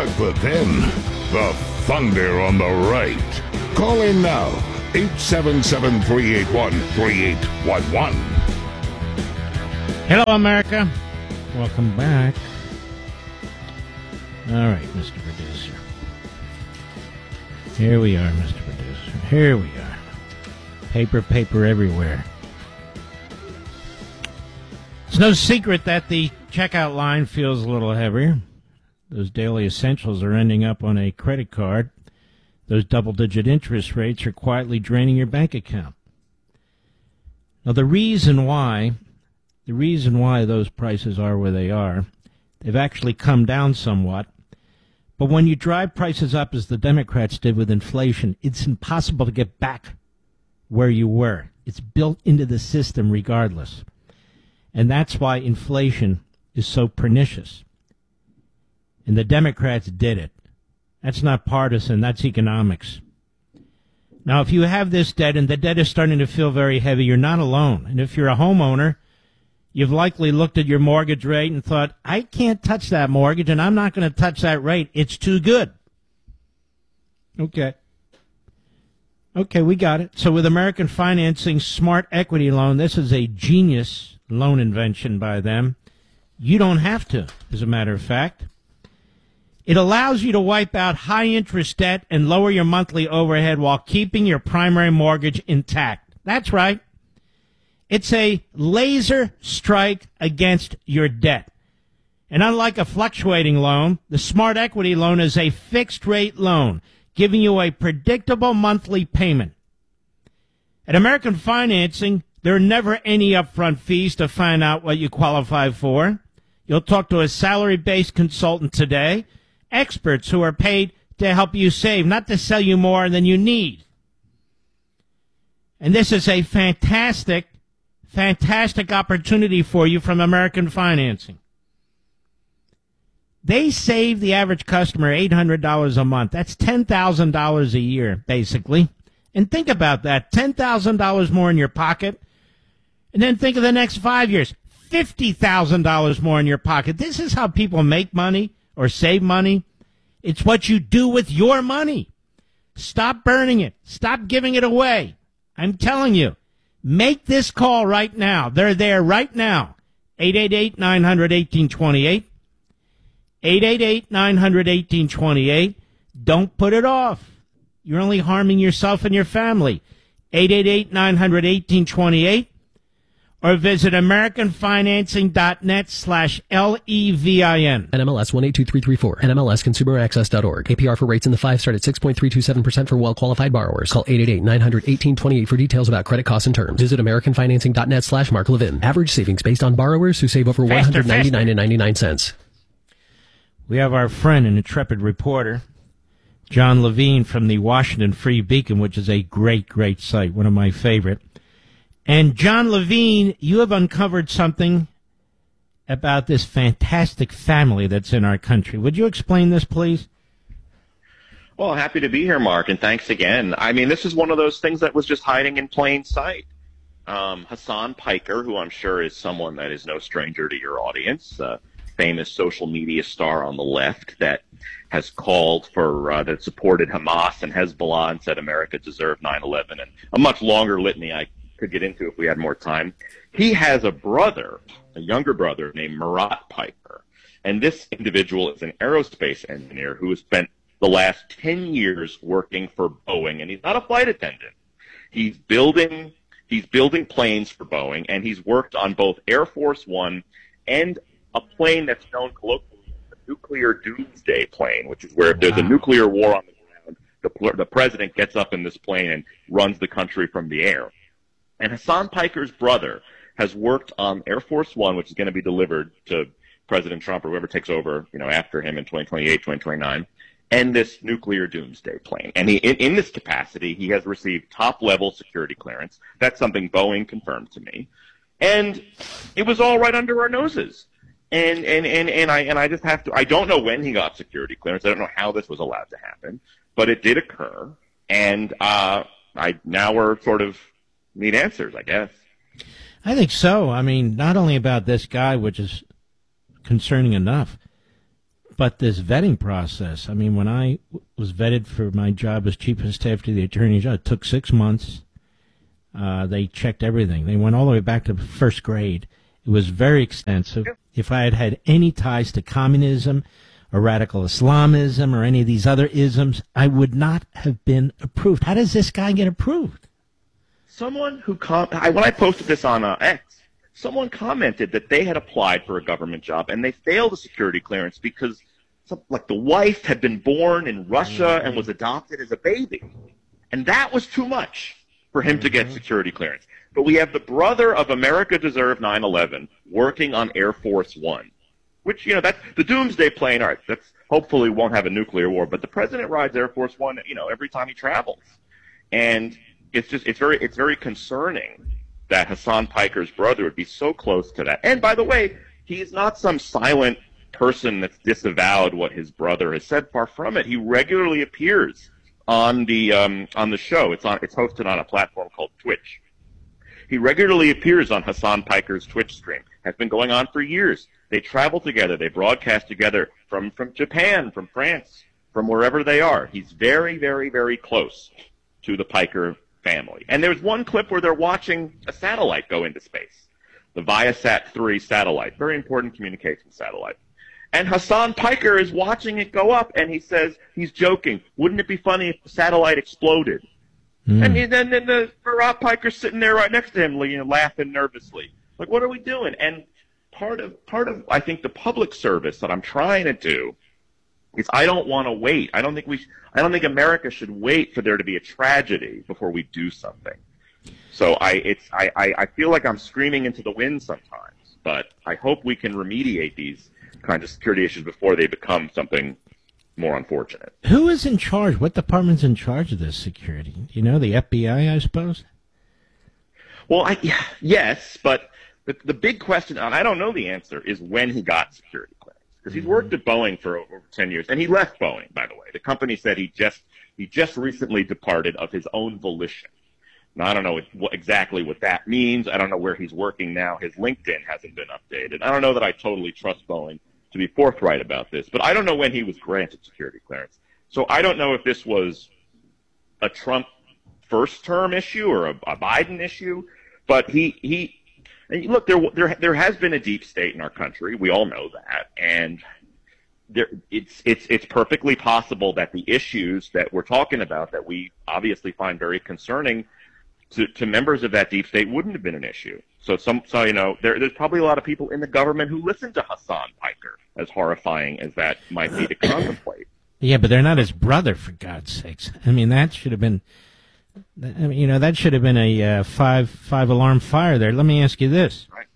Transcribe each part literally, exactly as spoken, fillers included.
but then the thunder on the right. Call in now, eight seven seven, three eight one, three eight one one. Hello, America. Welcome back. All right, Mister Producer. Here we are, Mister Producer. Here we are. Paper, paper everywhere. It's no secret that the checkout line feels a little heavier. Those daily essentials are ending up on a credit card. Those double-digit interest rates are quietly draining your bank account. Now, the reason why, the reason why those prices are where they are, they've actually come down somewhat. But when you drive prices up, as the Democrats did with inflation, it's impossible to get back where you were. It's built into the system regardless. And that's why inflation is so pernicious. And the Democrats did it. That's not partisan, that's economics. Now, if you have this debt and the debt is starting to feel very heavy, you're not alone. And if you're a homeowner, you've likely looked at your mortgage rate and thought, I can't touch that mortgage and I'm not going to touch that rate. It's too good. Okay. Okay, we got it. So with American Financing Smart Equity Loan, this is a genius loan invention by them. You don't have to, as a matter of fact. It allows you to wipe out high-interest debt and lower your monthly overhead while keeping your primary mortgage intact. That's right. It's a laser strike against your debt. And unlike a fluctuating loan, the Smart Equity Loan is a fixed-rate loan, giving you a predictable monthly payment. At American Financing, there are never any upfront fees to find out what you qualify for. You'll talk to a salary-based consultant today, experts who are paid to help you save, not to sell you more than you need. And this is a fantastic, fantastic opportunity for you from American Financing. They save the average customer eight hundred dollars a month. That's ten thousand dollars a year, basically. And think about that, ten thousand dollars more in your pocket. And then think of the next five years, fifty thousand dollars more in your pocket. This is how people make money or save money. It's what you do with your money. Stop burning it. Stop giving it away. I'm telling you, make this call right now. They're there right now. eight eight eight, nine hundred, eighteen twenty-eight. eight eight eight, nine hundred, eighteen twenty-eight. Don't put it off. You're only harming yourself and your family. eight eight eight, nine hundred, eighteen twenty-eight. Or visit americanfinancing.net slash L-E-V-I-N. N M L S one eight two three three four. N M L S consumer access dot org. A P R for rates in the five start at six point three two seven percent for well-qualified borrowers. Call eight eight eight, nine hundred, eighteen twenty-eight for details about credit costs and terms. Visit americanfinancing.net slash Mark Levin. Average savings based on borrowers who save over one hundred ninety-nine dollars and ninety-nine cents. We have our friend and intrepid reporter, John Levine from the Washington Free Beacon, which is a great, great site, one of my favorite. And John Levine, you have uncovered something about this fantastic family that's in our country. Would you explain this, please? Well, happy to be here, Mark, and thanks again. I mean, this is one of those things that was just hiding in plain sight. Um, Hassan Piker, who I'm sure is someone that is no stranger to your audience, a famous social media star on the left that has called for, uh, that supported Hamas and Hezbollah and said America deserved nine eleven, and a much longer litany I could get into if we had more time. He has a brother, a younger brother named Murat Piker, and this individual is an aerospace engineer who has spent the last ten years working for Boeing, and he's not a flight attendant. He's building he's building planes for Boeing, and he's worked on both Air Force One and a plane that's known colloquially as the nuclear doomsday plane, which is where if there's a nuclear war on the ground, the, the president gets up in this plane and runs the country from the air. And Hassan Piker's brother has worked on Air Force One, which is going to be delivered to President Trump or whoever takes over, you know, after him in twenty twenty-eight, twenty twenty-nine, and this nuclear doomsday plane. And he, in, in this capacity, he has received top-level security clearance. That's something Boeing confirmed to me. And it was all right under our noses. And, and, and, and I, and I just have to, I don't know when he got security clearance. I don't know how this was allowed to happen, but it did occur. And, uh, I, now we're sort of, need answers, I guess. I think so. I mean, not only about this guy, which is concerning enough, But this vetting process, I mean, when I w- was vetted for my job as chief of staff to the attorney general, it took six months. Uh, they checked everything. They went all the way back to first grade. It was very extensive. If I had had any ties to communism or radical Islamism or any of these other isms, I would not have been approved. How does this guy get approved? Someone who com- I, when I posted this on uh, X, someone commented that they had applied for a government job and they failed a security clearance because, some, like, the wife had been born in Russia and was adopted as a baby, and that was too much for him to get security clearance. But we have the brother of America Deserved nine eleven working on Air Force One, which, you know, that's the doomsday plane. All right, that's hopefully won't have a nuclear war, but the president rides Air Force One, you know, every time he travels, and it's just it's very it's very concerning that Hasan Piker's brother would be so close to that. And by the way, he's not some silent person that's disavowed what his brother has said. Far from it. He regularly appears on the um, on the show. It's on it's hosted on a platform called Twitch. He regularly appears on Hasan Piker's Twitch stream. Has been going on for years. They travel together. They broadcast together from, from Japan, from France, from wherever they are. He's very, very, very close to the Piker family. And there's one clip where they're watching a satellite go into space, the Viasat three satellite, very important communication satellite. And Hasan Piker is watching it go up, and he says, he's joking, wouldn't it be funny if the satellite exploded? Mm. And then, then the Rob Piker's sitting there right next to him, you know, laughing nervously. Like, what are we doing? And part of, part of, I think, the public service that I'm trying to do is I don't want to wait. I don't think we, sh- I don't think America should wait for there to be a tragedy before we do something. So I, it's, I, I, I feel like I'm screaming into the wind sometimes, but I hope we can remediate these kinds of security issues before they become something more unfortunate. Who is in charge? What department's in charge of this security? You know, the F B I, I suppose? Well, I, yes, but the, the big question, and I don't know the answer, is when he got security clearance. Because he's mm-hmm. worked at Boeing for over ten years, and he left Boeing, by the way. The company said he just he just recently departed of his own volition. Now, I don't know what, exactly what that means. I don't know where he's working now. His LinkedIn hasn't been updated. I don't know that I totally trust Boeing to be forthright about this, but I don't know when he was granted security clearance. So I don't know if this was a Trump first-term issue or a, a Biden issue, but he he and look, there there there has been a deep state in our country. We all know that, and there it's it's it's perfectly possible that the issues that we're talking about that we obviously find very concerning to, to members of that deep state wouldn't have been an issue. So some so you know there there's probably a lot of people in the government who listen to Hasan Piker, as horrifying as that might be to contemplate. Yeah, but they're not his brother, for God's sakes. I mean, that should have been, I mean, you know, that should have been a uh, five five alarm fire there. Let me ask you this: right.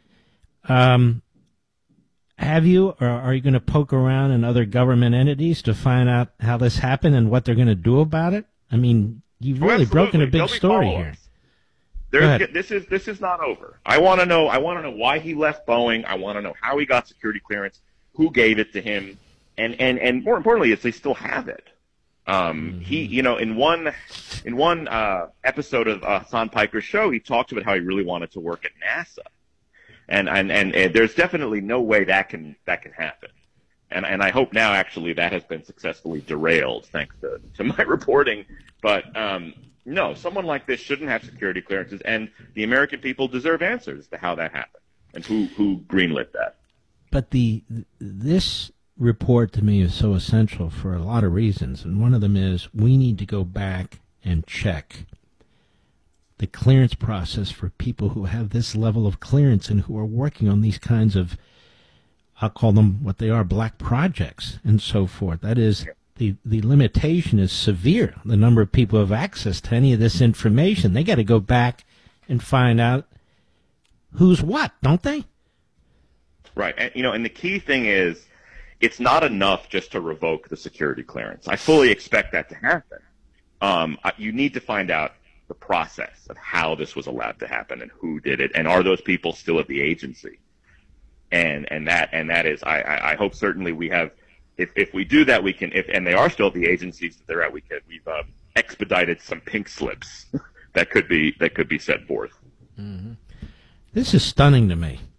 um, have you, or are you going to poke around in other government entities to find out how this happened and what they're going to do about it? I mean, you've really oh, broken a big story here. There's, this is this is not over. I want to know. I want to know why he left Boeing. I want to know how he got security clearance, who gave it to him, and and, and more importantly, is they still have it. Um, mm-hmm. He, you know, in one in one uh, episode of uh, Hasan Piker's show, he talked about how he really wanted to work at NASA, and and, and and there's definitely no way that can that can happen. And and I hope now actually that has been successfully derailed thanks to, to my reporting. But um, no, someone like this shouldn't have security clearances, and the American people deserve answers as to how that happened and who who greenlit that. But the this report to me is so essential for a lot of reasons, and one of them is we need to go back and check the clearance process for people who have this level of clearance and who are working on these kinds of, I'll call them what they are, black projects and so forth. That is, the, the limitation is severe. The number of people who have access to any of this information, they got to go back and find out who's what, don't they? Right. And, you know, and the key thing is, it's not enough just to revoke the security clearance. I fully expect that to happen. Um, you need to find out the process of how this was allowed to happen and who did it, and are those people still at the agency? And and that and that is, I, I, I hope certainly we have. If if we do that, we can. If and they are still at the agencies that they're at, we can. We've uh, expedited some pink slips that could be that could be set forth. Mm-hmm. This is stunning to me.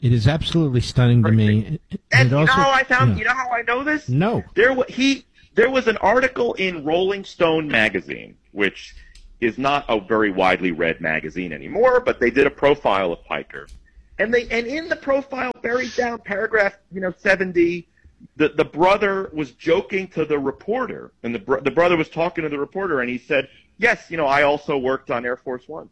It is absolutely stunning to me. And you also, know how I found? yeah. You know how I know this? No. There, he there was an article in Rolling Stone magazine, which is not a very widely read magazine anymore, but they did a profile of Piker, and they and in the profile, buried down, paragraph you know seventy, the the brother was joking to the reporter, and the br- the brother was talking to the reporter, and he said, "Yes, you know, I also worked on Air Force One,"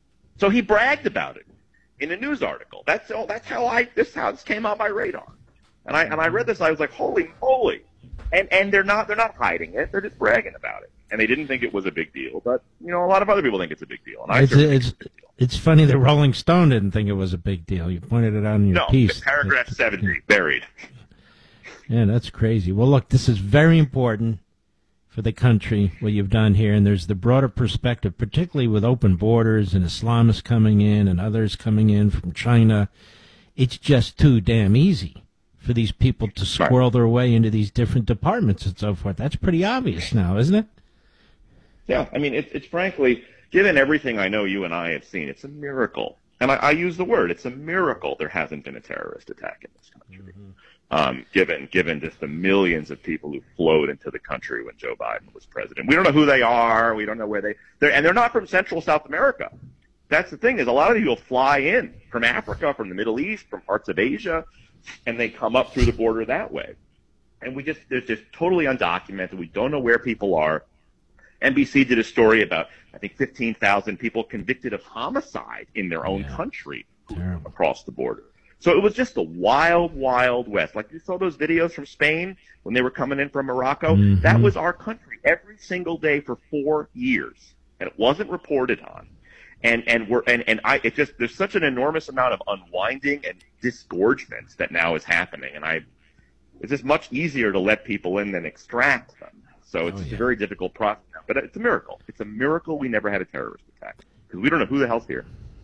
so he bragged about it in a news article. That's all. That's how I. This how this came on my radar, and I and I read this. I was like, "Holy moly!" And and they're not they're not hiding it. They're just bragging about it, and they didn't think it was a big deal. But you know, a lot of other people think it's a big deal, and I it's, certainly it's, think it's a big deal. It's funny that Rolling Stone didn't think it was a big deal. You pointed it out in your No, piece. paragraph seventy buried. Yeah, that's crazy. Well, look, this is very important for the country, what you've done here, and there's the broader perspective, particularly with open borders and Islamists coming in and others coming in from China. It's just too damn easy for these people to squirrel Right. their way into these different departments and so forth. That's pretty obvious now, isn't it? Yeah, I mean, it's it's frankly, given everything I know you and I have seen, it's a miracle. And I, I use the word, it's a miracle there hasn't been a terrorist attack in this country. Mm-hmm. Um, given given just the millions of people who flowed into the country when Joe Biden was president. We don't know who they are. We don't know where they they're and they're not from Central South America. That's the thing, is a lot of these people fly in from Africa, from the Middle East, from parts of Asia, and they come up through the border that way. And we just there's just totally undocumented. We don't know where people are. N B C did a story about, I think, fifteen thousand people convicted of homicide in their own Yeah. country Terrible. across the border. So it was just a wild, wild West. Like you saw those videos from Spain when they were coming in from Morocco. Mm-hmm. That was our country every single day for four years, and it wasn't reported on. And and we're and, and I it just there's such an enormous amount of unwinding and disgorgement that now is happening, and I it's just much easier to let people in than extract them. So it's Oh, yeah. a very difficult process, but it's a miracle. It's a miracle we never had a terrorist attack because we don't know who the hell's here.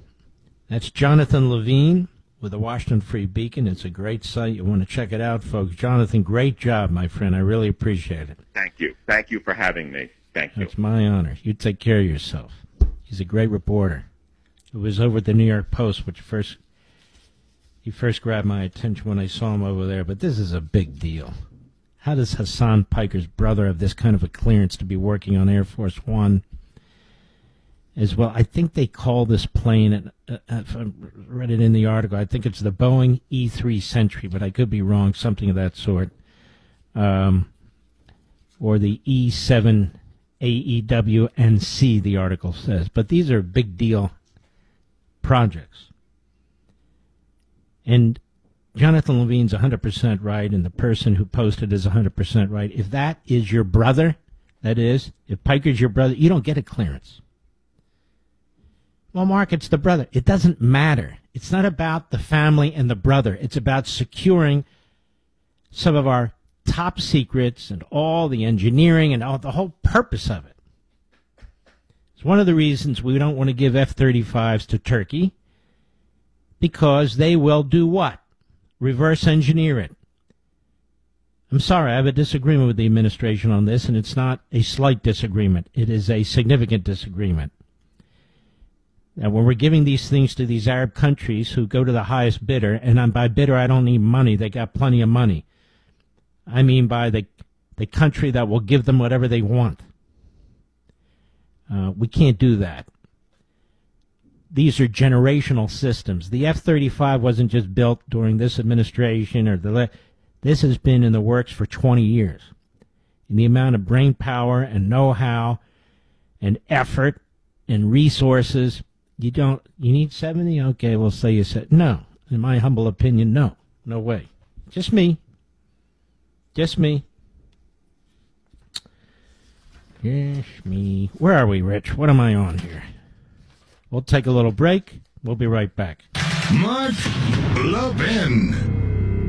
That's Jonathan Levine with the Washington Free Beacon. It's a great site. You want to check it out, folks. Jonathan, great job, my friend. I really appreciate it. Thank you. Thank you for having me. Thank you. It's my honor. You take care of yourself. He's a great reporter. It was over at the New York Post, which first he first grabbed my attention when I saw him over there. But this is a big deal. How does Hassan Piker's brother have this kind of a clearance to be working on Air Force One as well? I think they call this plane, and uh, if I read it in the article, I think it's the Boeing E three Sentry, but I could be wrong, something of that sort, um, or the E seven A E W N C, the article says. But these are big deal projects. And Jonathan Levine's one hundred percent right, and the person who posted is one hundred percent right. If that is your brother, that is, if Piker's your brother, you don't get a clearance. Well, Mark, it's the brother. It doesn't matter. It's not about the family and the brother. It's about securing some of our top secrets and all the engineering and all the whole purpose of it. It's one of the reasons we don't want to give F thirty-fives to Turkey, because they will do what? Reverse engineer it. I'm sorry, I have a disagreement with the administration on this, and it's not a slight disagreement. It is a significant disagreement. Now, when we're giving these things to these Arab countries who go to the highest bidder, and by bidder I don't mean money, they got plenty of money. I mean by the, the country that will give them whatever they want. Uh, we can't do that. These are generational systems. The F thirty-five wasn't just built during this administration or the le- this has been in the works for twenty years. And the amount of brain power and know-how and effort and resources, you don't, you need seventy? Okay, we'll say you said, no. In my humble opinion, no. No way. Just me. Just me. Just me. Where are we, Rich? What am I on here? We'll take a little break. We'll be right back. Mark Levin.